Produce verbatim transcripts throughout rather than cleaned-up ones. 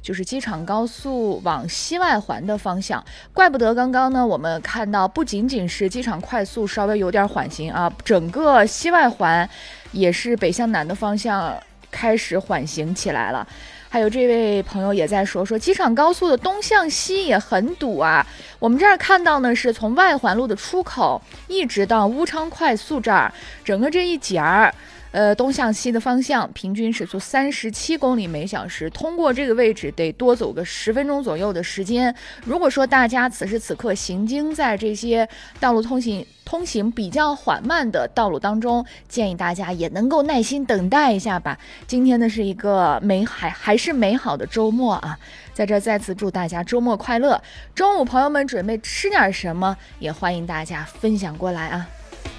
就是机场高速往西外环的方向。怪不得刚刚呢，我们看到不仅仅是机场快速稍微有点缓行啊，整个西外环也是北向南的方向开始缓行起来了。还有这位朋友也在说说机场高速的东向西也很堵啊。我们这儿看到呢，是从外环路的出口一直到乌昌快速这儿，整个这一节儿呃，东向西的方向，平均时速三十七公里每小时，通过这个位置得多走个十分钟左右的时间。如果说大家此时此刻行经在这些道路通行通行比较缓慢的道路当中，建议大家也能够耐心等待一下吧。今天呢是一个美还还是美好的周末啊，在这再次祝大家周末快乐。中午朋友们准备吃点什么，也欢迎大家分享过来啊。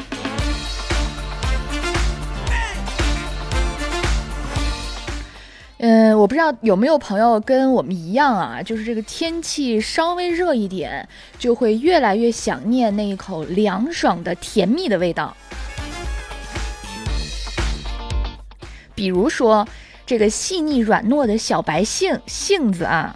嗯，我不知道有没有朋友跟我们一样啊，就是这个天气稍微热一点，就会越来越想念那一口凉爽的甜蜜的味道。比如说这个细腻软糯的小白杏杏子啊。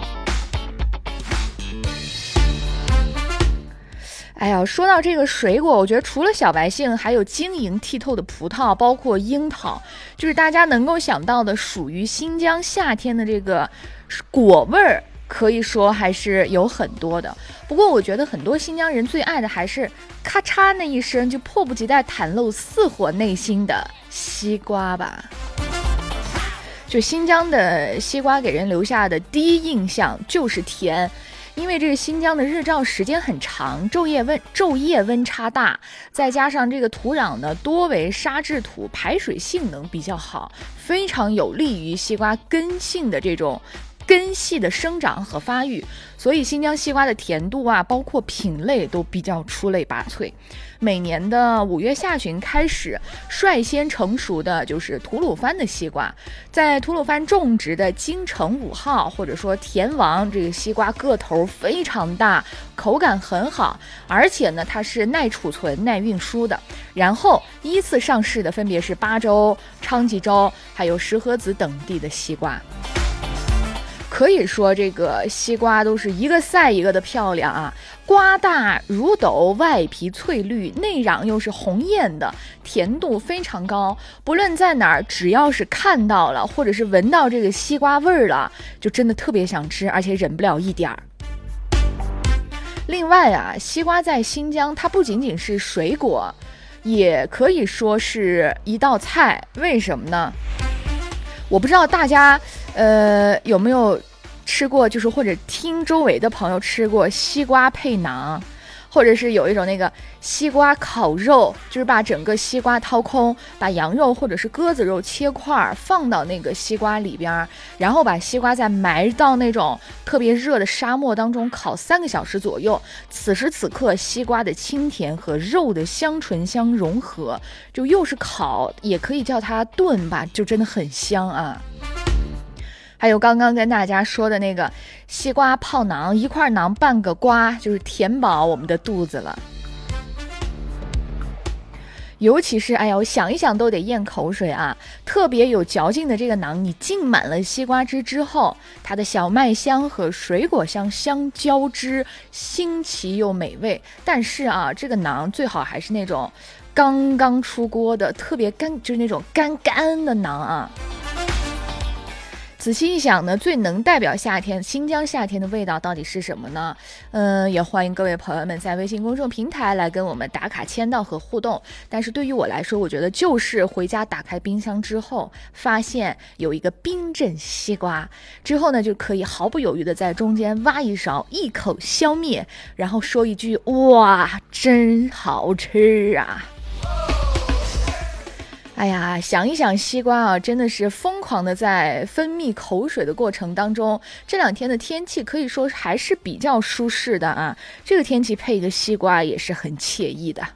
哎呀，说到这个水果，我觉得除了小白杏，还有晶莹剔透的葡萄，包括樱桃，就是大家能够想到的属于新疆夏天的这个果味儿，可以说还是有很多的。不过我觉得很多新疆人最爱的还是咔嚓那一声就迫不及待袒露似火内心的西瓜吧。就新疆的西瓜给人留下的第一印象就是甜。因为这个新疆的日照时间很长，昼夜温昼夜温差大，再加上这个土壤呢多为沙质土，排水性能比较好，非常有利于西瓜根性的这种根系的生长和发育，所以新疆西瓜的甜度啊，包括品类都比较出类拔萃。每年的五月下旬开始，率先成熟的就是吐鲁番的西瓜。在吐鲁番种植的京城五号或者说甜王这个西瓜个头非常大，口感很好，而且呢它是耐储存、耐运输的。然后依次上市的分别是巴州、昌吉州还有石河子等地的西瓜。可以说这个西瓜都是一个赛一个的漂亮啊，瓜大如斗，外皮翠绿，内瓤又是红艳的，甜度非常高。不论在哪儿，只要是看到了或者是闻到这个西瓜味儿了，就真的特别想吃，而且忍不了一点儿。另外啊，西瓜在新疆它不仅仅是水果，也可以说是一道菜。为什么呢？我不知道大家呃有没有吃过，就是或者听周围的朋友吃过西瓜配馕，或者是有一种那个西瓜烤肉，就是把整个西瓜掏空，把羊肉或者是鸽子肉切块放到那个西瓜里边，然后把西瓜再埋到那种特别热的沙漠当中烤三个小时左右。此时此刻，西瓜的清甜和肉的香醇相融合，就又是烤，也可以叫它炖吧，就真的很香啊。还有刚刚跟大家说的那个西瓜泡馕，一块馕半个瓜，就是填饱我们的肚子了。尤其是哎呀，我想一想都得咽口水啊！特别有嚼劲的这个馕，你浸满了西瓜汁之后，它的小麦香和水果香相交织，新奇又美味。但是啊，这个馕最好还是那种刚刚出锅的，特别干，就是那种干干的馕啊。仔细一想呢，最能代表夏天新疆夏天的味道到底是什么呢？嗯，也欢迎各位朋友们在微信公众平台来跟我们打卡签到和互动。但是对于我来说，我觉得就是回家打开冰箱之后，发现有一个冰镇西瓜，之后呢就可以毫不犹豫的在中间挖一勺，一口消灭，然后说一句哇，真好吃啊！哎呀，想一想西瓜啊，真的是疯狂的在分泌口水的过程当中。这两天的天气可以说还是比较舒适的啊，这个天气配一个西瓜也是很惬意的。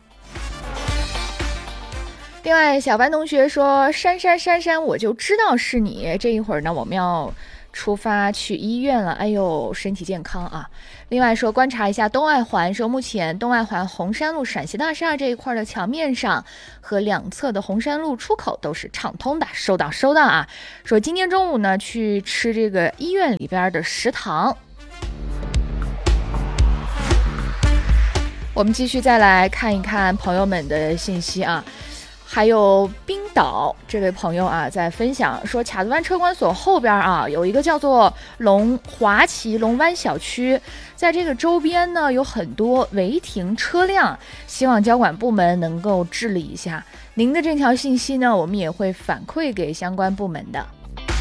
另外，小班同学说：“珊珊珊珊，我就知道是你。”这一会儿呢，我们要出发去医院了，哎呦，身体健康啊。另外说，观察一下东爱环，说目前东爱环红山路陕西大厦这一块的桥面上和两侧的红山路出口都是畅通的，收到收到啊。说今天中午呢去吃这个医院里边的食堂。我们继续再来看一看朋友们的信息啊。还有冰岛这位朋友啊，在分享说，卡子湾车管所后边啊，有一个叫做龙华旗龙湾小区，在这个周边呢，有很多违停车辆，希望交管部门能够治理一下。您的这条信息呢，我们也会反馈给相关部门的。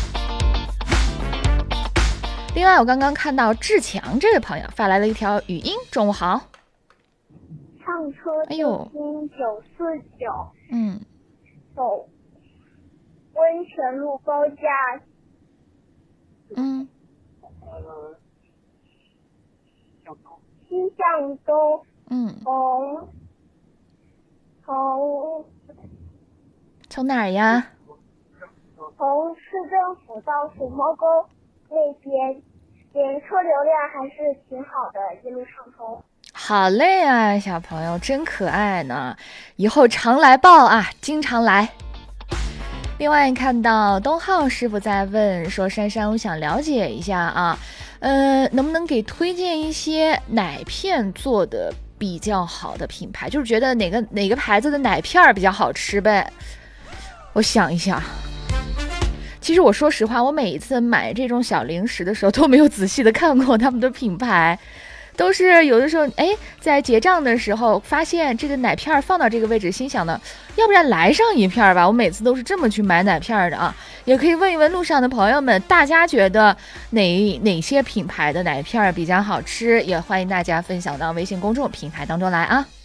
另外，我刚刚看到志强这位朋友发来了一条语音，中午好。 上车就听九四九， 嗯， 走温泉路高架， 嗯， 西向东， 嗯， 从从从哪儿呀？ 从市政府到水磨沟那边，连车流量还是挺好的，一路畅通。 好嘞啊，小朋友真可爱呢，以后常来报啊，经常来。另外看到东浩师傅在问说，珊珊，我想了解一下啊，呃，能不能给推荐一些奶片做的比较好的品牌，就是觉得哪个哪个牌子的奶片比较好吃呗？我想一想。其实我说实话，我每一次买这种小零食的时候都没有仔细的看过他们的品牌，都是有的时候，哎，在结账的时候发现这个奶片放到这个位置，心想呢，要不然来上一片吧。我每次都是这么去买奶片的啊。也可以问一问路上的朋友们，大家觉得哪哪些品牌的奶片比较好吃？也欢迎大家分享到微信公众平台当中来啊。